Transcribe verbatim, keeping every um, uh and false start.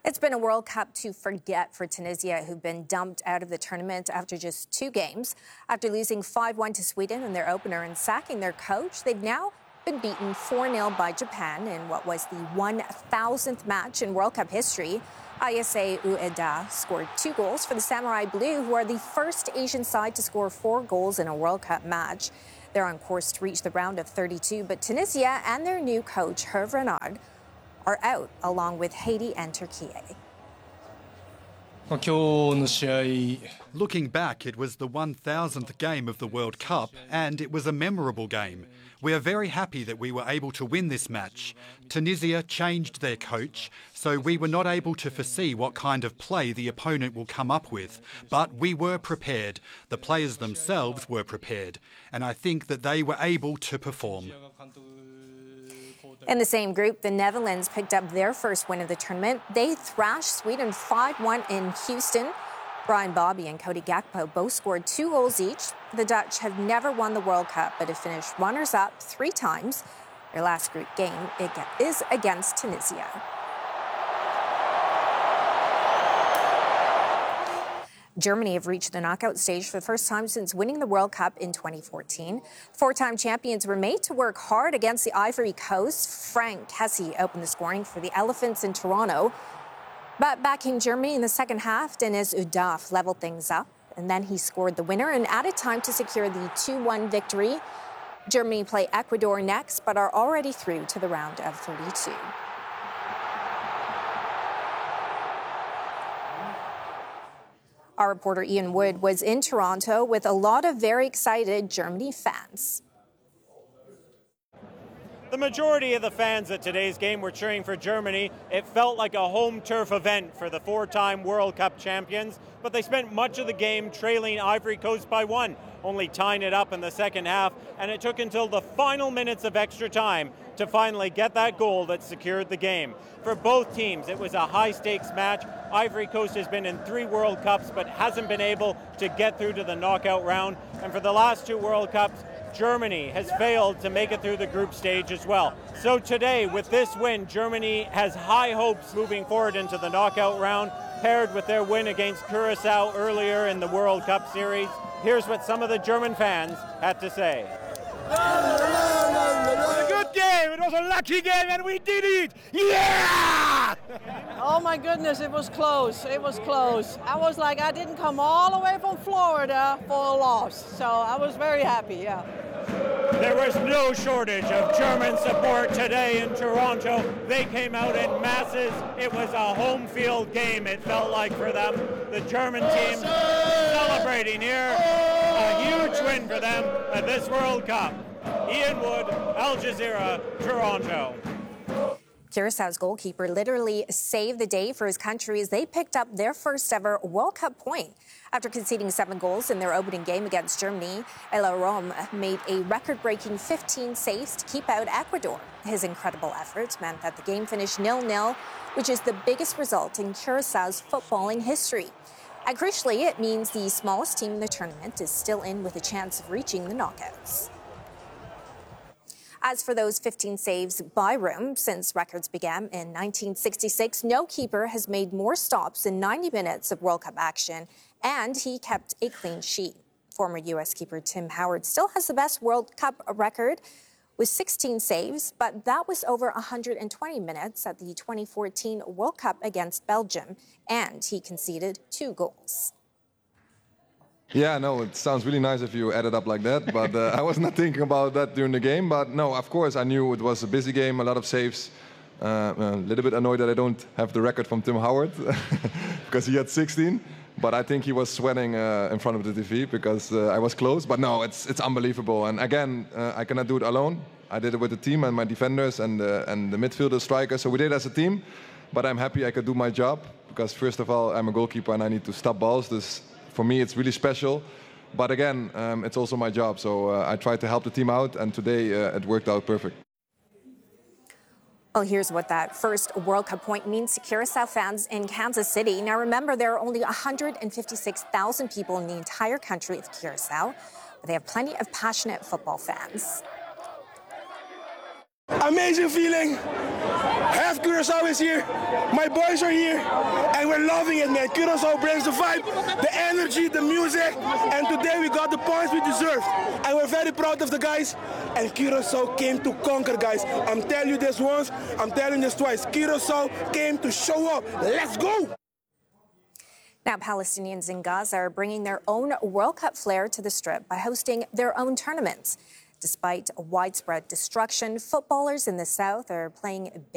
It's been a World Cup to forget for Tunisia, who've been dumped out of the tournament after just two games. After losing five one to Sweden in their opener and sacking their coach, they've now been beaten four nil by Japan in what was the one thousandth match in World Cup history. Ayase Ueda scored two goals for the Samurai Blue, who are the first Asian side to score four goals in a World Cup match. They're on course to reach the round of thirty-two, but Tunisia and their new coach, Hervé Renard, are out, along with Haiti and Turkey. Looking back, it was the one thousandth game of the World Cup, and it was a memorable game. We are very happy that we were able to win this match. Tunisia changed their coach, so we were not able to foresee what kind of play the opponent will come up with. But we were prepared. The players themselves were prepared, and I think that they were able to perform. In the same group, the Netherlands picked up their first win of the tournament. They thrashed Sweden five one in Houston. Brian Bobby and Cody Gakpo both scored two goals each. The Dutch have never won the World Cup, but have finished runners-up three times. Their last group game is against Tunisia. Germany have reached the knockout stage for the first time since winning the World Cup in twenty fourteen. Four-time champions were made to work hard against the Ivory Coast. Frank Kessie opened the scoring for the Elephants in Toronto. But back in Germany in the second half, Deniz Üdav leveled things up, and then he scored the winner and added time to secure the two one victory. Germany play Ecuador next, but are already through to the round of thirty-two. Our reporter Ian Wood was in Toronto with a lot of very excited Germany fans. The majority of the fans at today's game were cheering for Germany. It felt like a home turf event for the four-time World Cup champions, but they spent much of the game trailing Ivory Coast by one, only tying it up in the second half, and it took until the final minutes of extra time to finally get that goal that secured the game. For both teams, it was a high-stakes match. Ivory Coast has been in three World Cups but hasn't been able to get through to the knockout round, and for the last two World Cups, Germany has failed to make it through the group stage as well. So today, with this win, Germany has high hopes moving forward into the knockout round, paired with their win against Curacao earlier in the World Cup series. Here's what some of the German fans had to say. It was a good game, it was a lucky game, and we did it! Yeah! Oh my goodness, it was close, it was close. I was like, I didn't come all the way from Florida for a loss, so I was very happy, yeah. There was no shortage of German support today in Toronto. They came out in masses. It was a home field game, it felt like, for them. The German team celebrating here. A huge win for them at this World Cup. Ian Wood, Al Jazeera, Toronto. Curaçao's goalkeeper literally saved the day for his country as they picked up their first ever World Cup point. After conceding seven goals in their opening game against Germany, Ela Rom made a record-breaking fifteen saves to keep out Ecuador. His incredible efforts meant that the game finished nil nil, which is the biggest result in Curaçao's footballing history. And crucially, it means the smallest team in the tournament is still in with a chance of reaching the knockouts. As for those fifteen saves by Rom since records began in nineteen sixty-six, no keeper has made more stops in ninety minutes of World Cup action, and he kept a clean sheet. Former U S keeper Tim Howard still has the best World Cup record with sixteen saves, but that was over one hundred twenty minutes at the twenty fourteen World Cup against Belgium, and he conceded two goals. Yeah, no, it sounds really nice if you add it up like that, but uh, I was not thinking about that during the game. But no, of course, I knew it was a busy game, a lot of saves. Uh, a little bit annoyed that I don't have the record from Tim Howard, because he had sixteen. But I think he was sweating uh, in front of the T V because uh, I was close. But no, it's it's unbelievable. And again, uh, I cannot do it alone. I did it with the team and my defenders and, uh, and the midfielder strikers. So we did it as a team. But I'm happy I could do my job because, first of all, I'm a goalkeeper and I need to stop balls. This, for me, it's really special. But again, um, it's also my job. So uh, I tried to help the team out, and today uh, it worked out perfect. Well, here's what that first World Cup point means to Curaçao fans in Kansas City. Now, remember, there are only one hundred fifty-six thousand people in the entire country of Curaçao, but they have plenty of passionate football fans. Amazing feeling. Half Curaçao is here. My boys are here. And we're loving it, man. Curaçao brings the vibe, the energy, the music. And today we got the points we deserved. And we're very proud of the guys. And Curaçao came to conquer, guys. I'm telling you this once. I'm telling this twice. Curaçao came to show up. Let's go! Now, Palestinians in Gaza are bringing their own World Cup flair to the Strip by hosting their own tournaments. Despite widespread destruction, footballers in the south are playing